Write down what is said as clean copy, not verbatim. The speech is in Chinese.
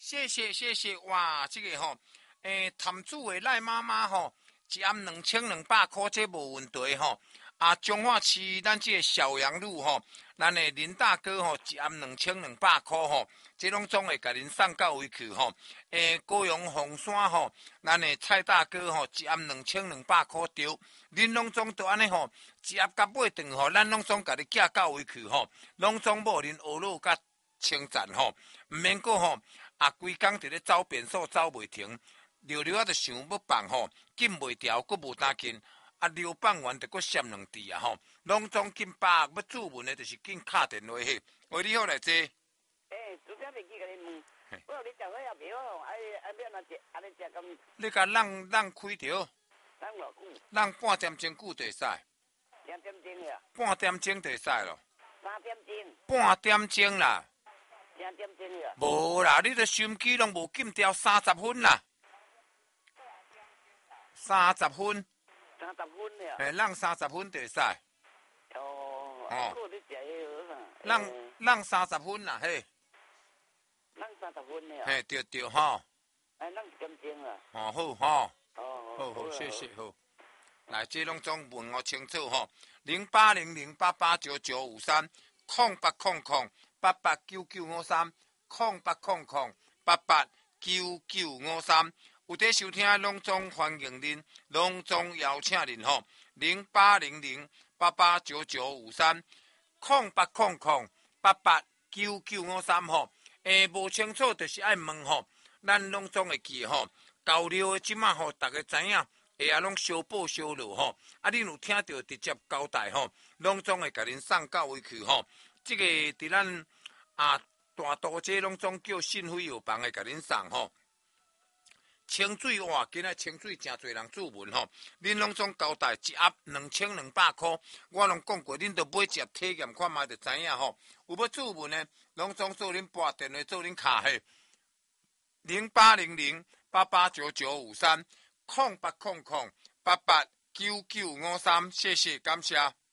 谢谢谢谢，哇，这个吼，摊主的赖妈妈吼，一暗2200块，这无问题吼。啊，彰化市咱这个小洋路吼，咱的林大哥吼，一暗2200块吼，这拢总会甲恁送到位去吼。高雄凤山吼，咱的蔡大哥吼，一暗2200块对，恁拢总都安尼吼，一暗甲尾顿吼，咱拢总甲你寄到位去吼，拢总无恁学乐甲称赞吼，毋免过吼，啊，规工伫咧走便所走袂停，溜溜啊，就想要放吼，紧袂调，佫无担紧。啊，溜放完就佫闪两滴啊吼，拢总紧把要注文的，就是紧敲电话去。喂，你好来坐。 主持袂记甲你问，我有你食伙也袂好，要安怎食？安尼食咁？ 你甲人开着， 等偌久？ 人半点钟久就会使。 2点钟呀？ 半点钟就会使咯。 3点钟？ 半点钟啦。 2点钟呀？ 无啦，你的收音机拢无紧调30分啦。30分。 30分呀？ 人30分就会使。 哦，你食迄个人30分啦，嘿。 人30分呀？ 嘿，对吼。 人1点钟啊？ 哦，好吼。 好， 谢谢好。来，这拢总问我清楚吼，0800889953 0800889953 0800889953，有在收听拢总欢迎恁，拢总邀请恁吼，0800889953 0800889953吼，无清楚就是爱问吼，咱拢总会记吼，交流的即马吼，大家知影。会啊，拢相报相落吼，啊，恁有听到直接交代吼，拢总会甲恁送到位去吼。这个伫咱大都街拢总叫信辉药房的甲恁送吼。清水哇，今仔清水真侪人注文吼，恁拢总交代一盒2200块，我拢讲过，恁都买一盒体验看卖就知影吼。有要注文的，拢总做恁拨电话做恁卡嘿，0800889953。0800889953，谢谢，感谢。